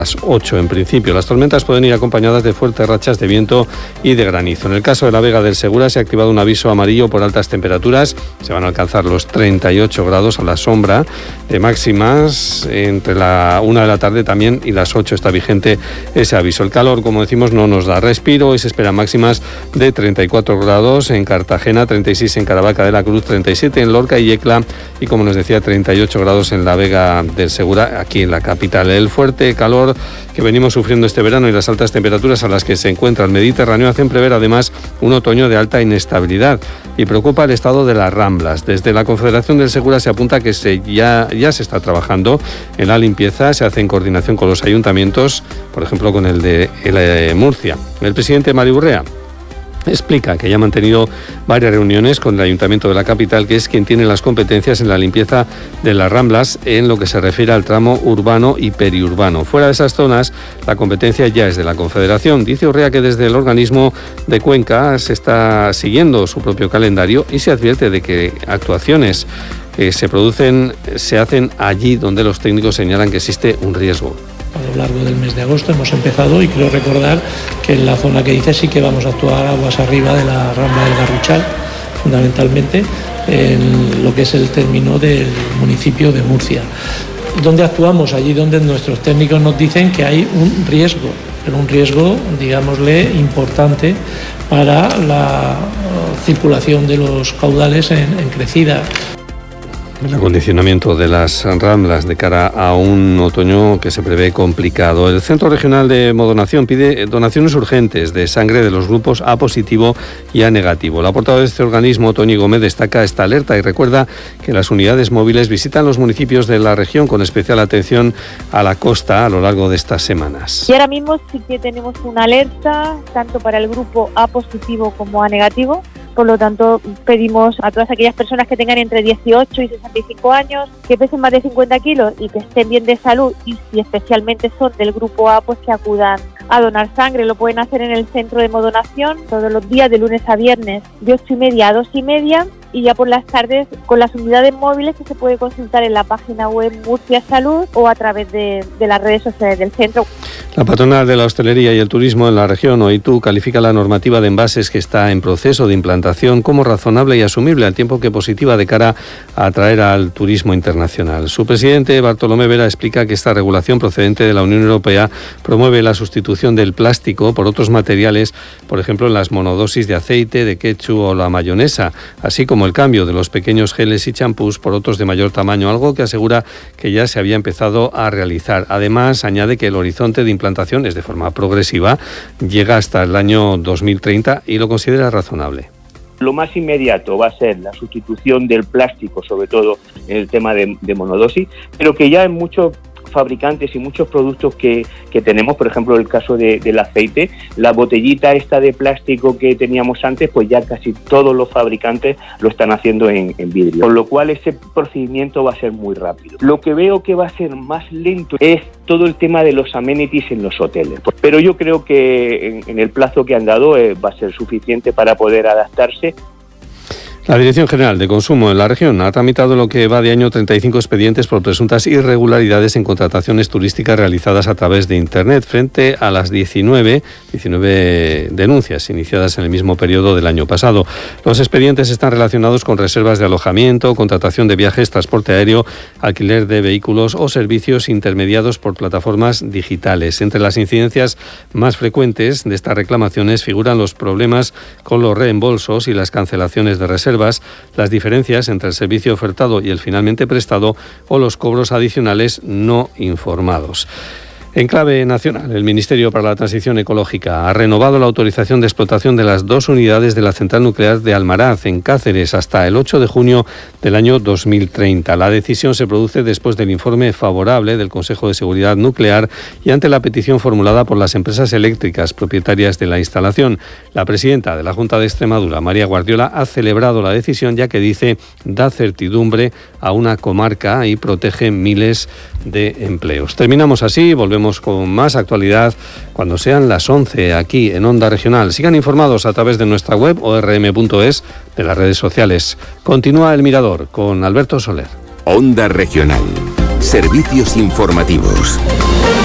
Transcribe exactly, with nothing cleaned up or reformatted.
las ocho en principio. Las tormentas pueden ir acompañadas de fuertes rachas de viento y de granizo. En el caso de la Vega del Segura se ha activado un aviso amarillo por altas temperaturas. Se van a alcanzar los treinta y ocho grados a la sombra de máximas. Entre la una de la tarde también y las ocho está vigente ese aviso. El calor, como decimos, no nos da respiro y se esperan máximas de treinta y cuatro grados en Cartagena, treinta y seis en Caravaca de la Cruz, treinta y siete en Lorca y Yecla y, como les decía, treinta y ocho grados en la Vega del Segura, aquí en la capital. El fuerte calor que venimos sufriendo este verano y las altas temperaturas a las que se encuentra el Mediterráneo hacen prever además un otoño de alta inestabilidad y preocupa el estado de las Ramblas. Desde la Confederación del Segura se apunta que se ya, ya se está trabajando en la limpieza, se hace en coordinación con los ayuntamientos, por ejemplo con el de, el de Murcia. El presidente Mari Urrea explica que ya ha mantenido varias reuniones con el Ayuntamiento de la capital, que es quien tiene las competencias en la limpieza de las Ramblas en lo que se refiere al tramo urbano y periurbano. Fuera de esas zonas, la competencia ya es de la Confederación. Dice Urrea que desde el organismo de Cuenca se está siguiendo su propio calendario y se advierte de que actuaciones que se producen se hacen allí donde los técnicos señalan que existe un riesgo. A lo largo del mes de agosto hemos empezado y creo recordar que en la zona que dice sí que vamos a actuar aguas arriba de la Rambla del Garruchal, fundamentalmente en lo que es el término del municipio de Murcia. ¿Dónde actuamos? Allí donde nuestros técnicos nos dicen que hay un riesgo, pero un riesgo, digámosle, importante para la circulación de los caudales en, en crecida. El acondicionamiento de las Ramblas de cara a un otoño que se prevé complicado. El Centro Regional de Hemodonación pide donaciones urgentes de sangre de los grupos A positivo y A negativo. La portavoz de este organismo, Toñi Gómez, destaca esta alerta y recuerda que las unidades móviles visitan los municipios de la región con especial atención a la costa a lo largo de estas semanas. Y ahora mismo sí que tenemos una alerta tanto para el grupo A positivo como A negativo. Por lo tanto, pedimos a todas aquellas personas que tengan entre dieciocho y sesenta y cinco años, que pesen más de cincuenta kilos y que estén bien de salud, y si especialmente son del grupo A, pues que acudan a donar sangre. Lo pueden hacer en el centro de hemodonación todos los días de lunes a viernes de ocho y media a dos y media, y ya por las tardes con las unidades móviles que se puede consultar en la página web Murcia Salud o a través de, de las redes sociales del centro. La patronal de la hostelería y el turismo en la región, OITU, califica la normativa de envases que está en proceso de implantación como razonable y asumible, al tiempo que positiva de cara a atraer al turismo internacional. Su presidente, Bartolomé Vera, explica que esta regulación procedente de la Unión Europea promueve la sustitución del plástico por otros materiales, por ejemplo en las monodosis de aceite, de ketchup o la mayonesa, así como el cambio de los pequeños geles y champús por otros de mayor tamaño, algo que asegura que ya se había empezado a realizar. Además, añade que el horizonte de implantación es de forma progresiva, llega hasta el año dos mil treinta y lo considera razonable. Lo más inmediato va a ser la sustitución del plástico, sobre todo en el tema de, de monodosis, pero que ya en muchos fabricantes y muchos productos que, que tenemos, por ejemplo el caso de, del aceite, la botellita esta de plástico que teníamos antes, pues ya casi todos los fabricantes lo están haciendo en, en vidrio, con lo cual ese procedimiento va a ser muy rápido. Lo que veo que va a ser más lento es todo el tema de los amenities en los hoteles, pero yo creo que en, en el plazo que han dado eh, va a ser suficiente para poder adaptarse. La Dirección General de Consumo en la región ha tramitado lo que va de año treinta y cinco expedientes por presuntas irregularidades en contrataciones turísticas realizadas a través de Internet, frente a las diecinueve, diecinueve denuncias iniciadas en el mismo periodo del año pasado. Los expedientes están relacionados con reservas de alojamiento, contratación de viajes, transporte aéreo, alquiler de vehículos o servicios intermediados por plataformas digitales. Entre las incidencias más frecuentes de estas reclamaciones figuran los problemas con los reembolsos y las cancelaciones de reservas, las diferencias entre el servicio ofertado y el finalmente prestado o los cobros adicionales no informados. En clave nacional, el Ministerio para la Transición Ecológica ha renovado la autorización de explotación de las dos unidades de la central nuclear de Almaraz, en Cáceres, hasta el ocho de junio del año dos mil treinta. La decisión se produce después del informe favorable del Consejo de Seguridad Nuclear y ante la petición formulada por las empresas eléctricas propietarias de la instalación. La presidenta de la Junta de Extremadura, María Guardiola, ha celebrado la decisión, ya que dice da certidumbre a una comarca y protege miles de empleos. Terminamos así, volvemos con más actualidad cuando sean las once aquí en Onda Regional. Sigan informados a través de nuestra web o r m punto es, de las redes sociales. Continúa El Mirador con Alberto Soler. Onda Regional. Servicios informativos.